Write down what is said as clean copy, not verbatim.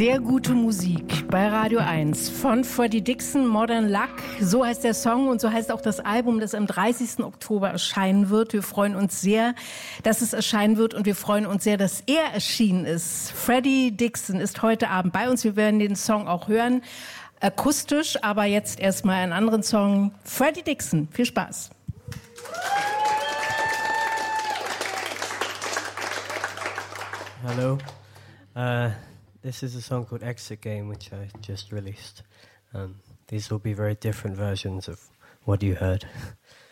Sehr gute Musik bei Radio 1 von Freddie Dixon, Modern Luck. So heißt der Song und so heißt auch das Album, das am 30. Oktober erscheinen wird. Wir freuen uns sehr, dass es erscheinen wird und wir freuen uns sehr, dass er erschienen ist. Freddie Dixon ist heute Abend bei uns. Wir werden den Song auch hören, akustisch, aber jetzt erstmal einen anderen Song. Freddie Dixon, viel Spaß. Hello. This is a song called Exit Game, which I just released. These will be very different versions of what you heard.